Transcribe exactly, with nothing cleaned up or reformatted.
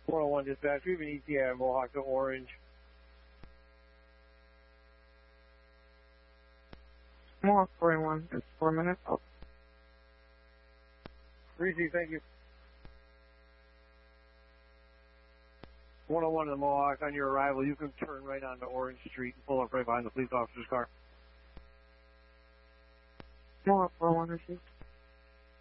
four oh one dispatch, we have an E T A at Mohawk to Orange. Mohawk four oh one, it's four minutes. Oh. Receive, thank you. one oh one to the Mohawk, on your arrival, you can turn right onto Orange Street and pull up right behind the police officer's car. Mohawk four oh one received.